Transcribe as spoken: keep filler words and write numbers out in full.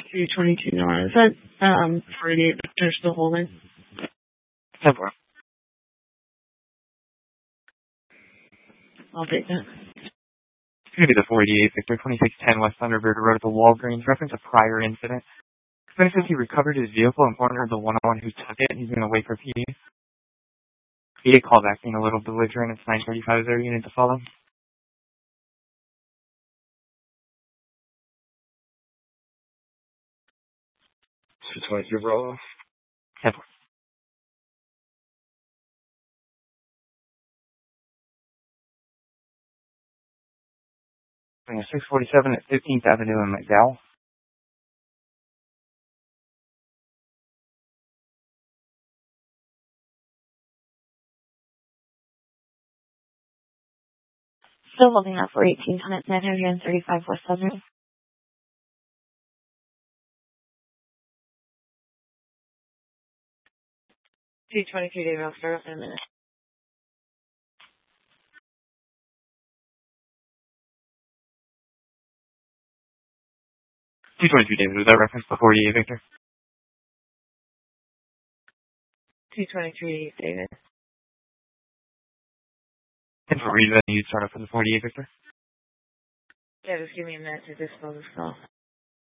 two twenty-two Nora. Is that um, forty-eight Victor still holding? ten four. I'll take that. It's going to be the four eighty-eight Victor, twenty-six ten West Thunderbird Road at the Walgreens. Reference a prior incident. Explain says he recovered his vehicle and cornered the one oh one who took it. He's going to wait for P D. P D call back being a little belligerent. It's nine thirty-five. Is there a unit to follow? two twenty-two Bravo. ten four. six forty-seven at fifteenth Avenue in McDowell. Still holding up for eighteen minutes, nine hundred thirty-five West Southern. two twenty-two David, I'll start up in a minute. two twenty-two David, was that reference to forty-eight Victor? two twenty-three David. And for reason you start up for the forty-eight Victor? Yeah, just give me a minute to dispose of stuff.